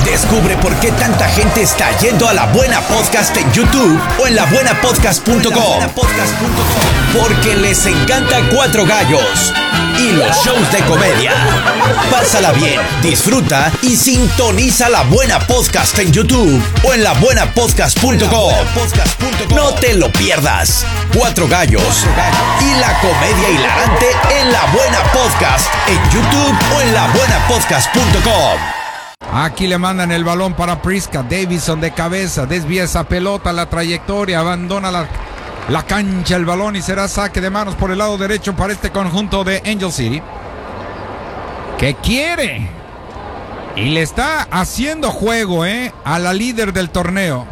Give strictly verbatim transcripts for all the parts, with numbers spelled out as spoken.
Descubre por qué tanta gente está yendo a La Buena Podcast en YouTube o en la buena podcast punto com. Porque les encanta Cuatro Gallos y los shows de comedia. Pásala bien, disfruta y sintoniza La Buena Podcast en YouTube o en la buena podcast punto com. No te lo pierdas. Cuatro Gallos y la comedia hilarante en La Buena Podcast en YouTube o en la buena podcast punto com. Aquí le mandan el balón para Prisca. Davison de cabeza, desvía esa pelota, la trayectoria, abandona la, la cancha, el balón y será saque de manos por el lado derecho para este conjunto de Angel City, que quiere y le está haciendo juego eh, a la líder del torneo.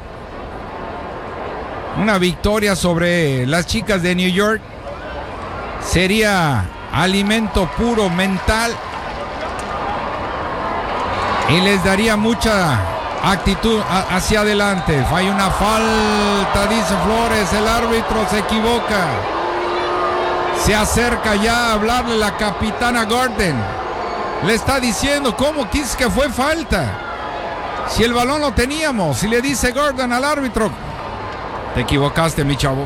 Una victoria sobre las chicas de New York sería alimento puro mental y les daría mucha actitud a, hacia adelante. Hay una falta, dice Flores, el árbitro se equivoca. Se acerca ya a hablarle la capitana Gordon. Le está diciendo, ¿cómo quis que fue falta? Si el balón lo teníamos. Y le dice Gordon al árbitro, te equivocaste, mi chavo.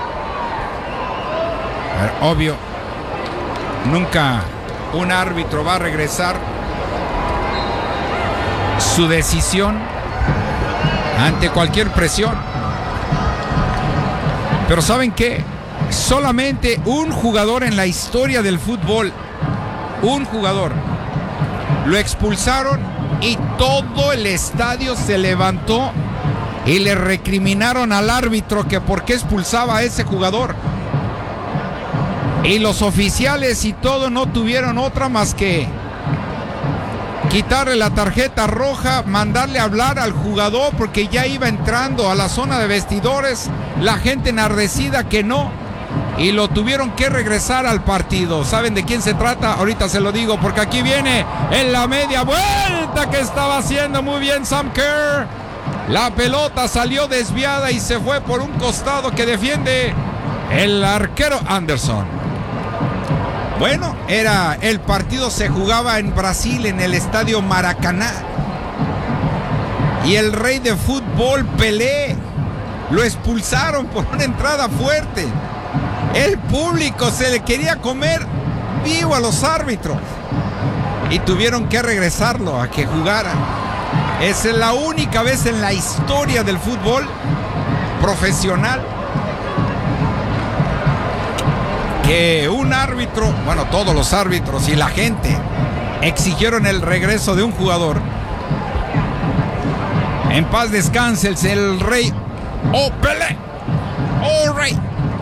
Pero, obvio, nunca un árbitro va a regresar su decisión ante cualquier presión. Pero ¿saben qué? Solamente un jugador en la historia del fútbol, un jugador, lo expulsaron y todo el estadio se levantó y le recriminaron al árbitro que por qué expulsaba a ese jugador. Y los oficiales y todo no tuvieron otra más que quitarle la tarjeta roja, mandarle a hablar al jugador porque ya iba entrando a la zona de vestidores, la gente enardecida que no, y lo tuvieron que regresar al partido. ¿Saben de quién se trata? Ahorita se lo digo porque aquí viene en la media vuelta que estaba haciendo muy bien Sam Kerr. La pelota salió desviada y se fue por un costado que defiende el arquero Anderson. Bueno, era el partido se jugaba en Brasil, en el estadio Maracaná. Y el rey de fútbol, Pelé, lo expulsaron por una entrada fuerte. El público se le quería comer vivo a los árbitros. Y tuvieron que regresarlo a que jugara. Esa es la única vez en la historia del fútbol profesional que un árbitro, bueno, todos los árbitros y la gente exigieron el regreso de un jugador. En paz descanse el, el rey. ¡Oh, Pelé! ¡Oh, rey!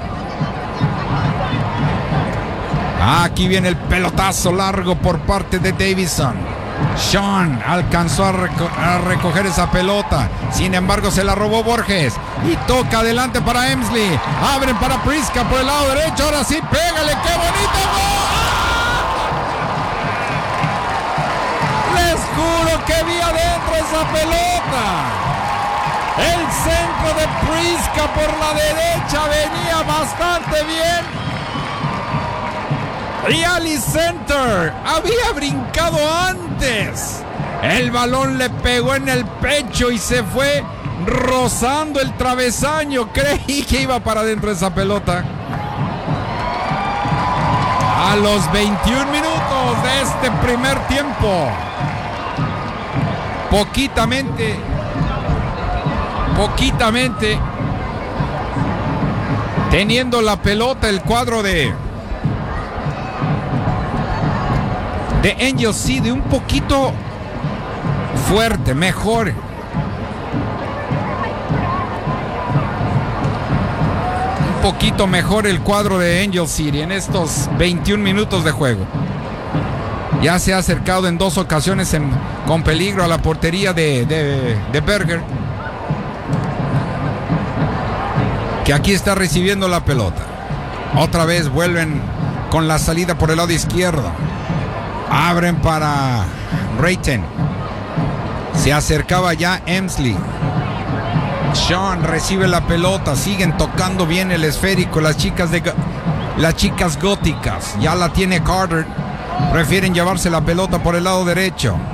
Aquí viene el pelotazo largo por parte de Davison. Sean alcanzó a, reco- a recoger esa pelota. Sin embargo, se la robó Borges. Y toca adelante para Emsley. Abren para Prisca por el lado derecho. Ahora sí, pégale. ¡Qué bonito gol! Les juro que vi adentro esa pelota. El centro de Prisca por la derecha venía bastante bien. Y Ali Center había brincado antes. El balón le pegó en el pecho y se fue rozando el travesaño. Creí que iba para adentro esa pelota. A los veintiún minutos de este primer tiempo, poquitamente, poquitamente, teniendo la pelota el cuadro de de Angel City, un poquito fuerte, mejor. Un poquito mejor el cuadro de Angel City en estos veintiún minutos de juego. Ya se ha acercado en dos ocasiones en, con peligro a la portería de, de, de Berger, que aquí está recibiendo la pelota. Otra vez vuelven con la salida por el lado izquierdo. Abren para Rayton. Se acercaba ya Emsley. Sean recibe la pelota. Siguen tocando bien el esférico. Las chicas de las chicas góticas. Ya la tiene Carter. Prefieren llevarse la pelota por el lado derecho.